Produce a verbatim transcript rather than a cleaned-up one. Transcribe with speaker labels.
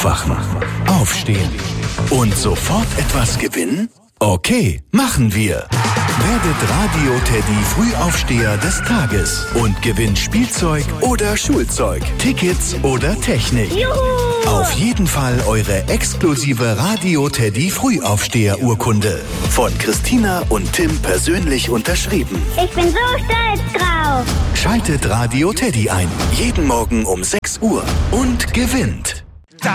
Speaker 1: Wachen, aufstehen und sofort etwas gewinnen? Okay, machen wir. Werdet Radio Teddy Frühaufsteher des Tages und gewinnt Spielzeug oder Schulzeug, Tickets oder Technik.
Speaker 2: Juhu!
Speaker 1: Auf jeden Fall eure exklusive Radio Teddy Frühaufsteher-Urkunde. Von Christina und Tim persönlich unterschrieben.
Speaker 2: Ich bin so stolz drauf.
Speaker 1: Schaltet Radio Teddy ein. Jeden Morgen um sechs Uhr und gewinnt.